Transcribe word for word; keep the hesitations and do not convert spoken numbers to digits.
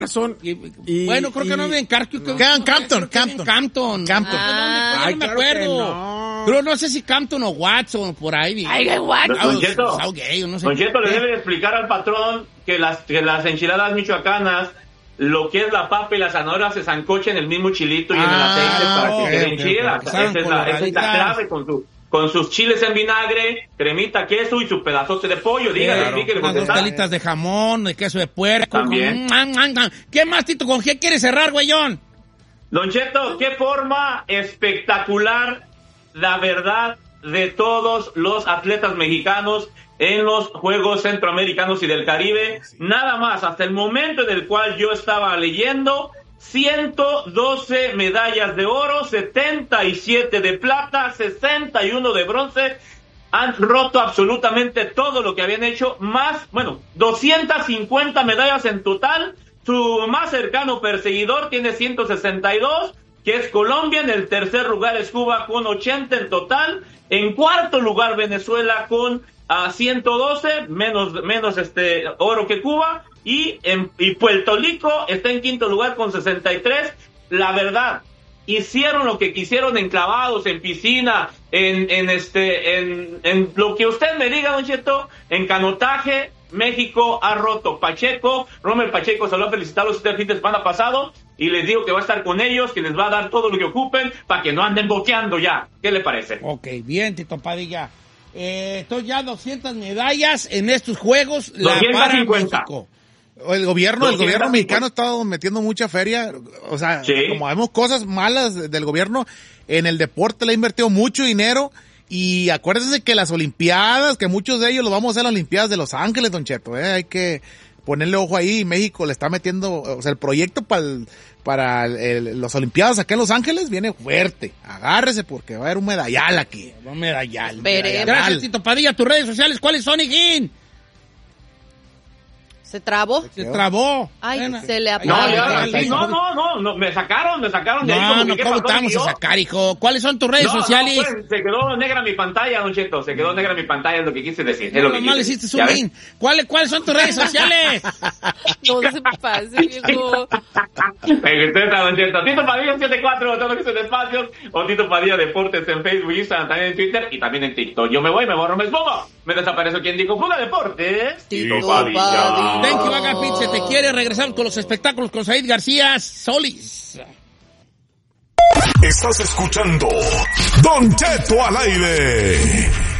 Son, Y, y, bueno, creo y, que no en Carquio. Quedan Campton, Campton. Campton. Campton. Ah, Ay, no me claro que acuerdo. no. Pero no sé si Campton o Watson, por ahí. Ay, qué Watson. South- Don Cheto. Southgate, no sé. Don Cheto le ¿Qué? debe explicar al patrón que las, que las enchiladas michoacanas, lo que es la papa y la zanahoria se zancochen en el mismo chilito y en el Ah, aceite para ok, que queden ok, chidas. ok. Esa es la, esa es la Coloraditas. clave con su con sus chiles en vinagre, cremita, queso y su pedazote de pollo. Dígale, Claro. explíquele Unas porque dos está- talitas de jamón, de queso de puerco. También. Con- mm, mm, mm. ¿Qué más, Tito? ¿Con qué quieres cerrar, güeyón? Don Cheto, qué forma espectacular, la verdad, de todos los atletas mexicanos en los Juegos Centroamericanos y del Caribe. Nada más, hasta el momento en el cual yo estaba leyendo, ciento doce medallas de oro, setenta y siete de plata, sesenta y uno de bronce. Han roto absolutamente todo lo que habían hecho, más, bueno, doscientas cincuenta medallas en total. Su más cercano perseguidor tiene ciento sesenta y dos, que es Colombia. En el tercer lugar es Cuba con ochenta en total. En cuarto lugar Venezuela con uh, ciento doce, menos, menos este oro que Cuba. Y, en, y Puerto Rico está en quinto lugar con sesenta y tres. La verdad, hicieron lo que quisieron en clavados, en piscina, en, en este, en, en lo que usted me diga, Don Cheto, en canotaje. México ha roto. Pacheco, Romer Pacheco salió a felicitarlos este fin de semana pasado y les digo que va a estar con ellos, que les va a dar todo lo que ocupen para que no anden boqueando ya. ¿Qué le parece? Ok, bien, Tito Padilla. Eh, entonces ya doscientas medallas en estos juegos. La para doscientas cincuenta. México. El gobierno, el doscientas gobierno cincuenta. mexicano ha estado metiendo mucha feria, o sea, Sí. como vemos cosas malas del gobierno, en el deporte le ha invertido mucho dinero, y acuérdense que las olimpiadas, que muchos de ellos los vamos a hacer las olimpiadas de Los Ángeles, Don Cheto, eh, hay que ponerle ojo ahí. México le está metiendo, o sea, el proyecto para el, para el, el, los olimpiadas acá en Los Ángeles viene fuerte, agárrese porque va a haber un medallal aquí. Un medallal. Veremos. Gracias, Tito Padilla. ¿Tus redes sociales cuáles son, Higuín? ¿Se trabó? Se trabó. Ay, Bueno. se le Ay, No, apaga. ya, Ay, no, no, no, no, me sacaron, me sacaron de ahí. No, como no, que, ¿qué ¿cómo pasó, te vamos a tío? sacar, hijo? ¿Cuáles son tus redes No, no, sociales? pues, se quedó negra mi pantalla, Don Cheto, se quedó negra mi pantalla, es lo que quise decir. Es No, lo que nomás le quise hiciste decir. ¿Ya zoom ves? in. ¿Cuáles, ¿Cuáles son tus redes sociales? No se pase, viejo. Perfecto, Don Cheto. Tito Padilla setenta y cuatro, todo lo que son espacios, o Tito Padilla Deportes en Facebook, Instagram, también en Twitter y también en TikTok. Yo me voy, me borro, me esfumo. Me desaparezco quien dijo Fuga Deportes. Tito Padilla. Thank you, Agapit. Se te quiere regresar con los espectáculos con Said García Solís. Estás escuchando Don Cheto al aire.